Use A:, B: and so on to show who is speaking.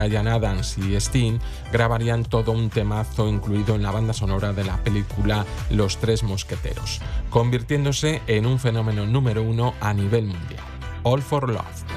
A: Bryan Adams y Sting grabarían todo un temazo incluido en la banda sonora de la película Los Tres Mosqueteros, convirtiéndose en un fenómeno número 1 a nivel mundial. All for Love.